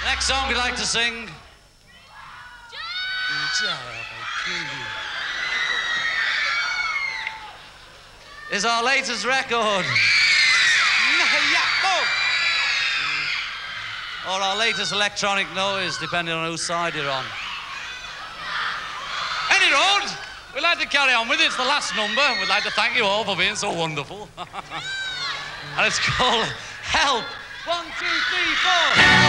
Next song we'd like to sing. Is our latest record. Or our latest electronic noise, depending on whose side you're on. Any road, we'd like to carry on with it. It's the last number. We'd like to thank you all for being so wonderful. And it's called Help. 1, 2, 3, 4.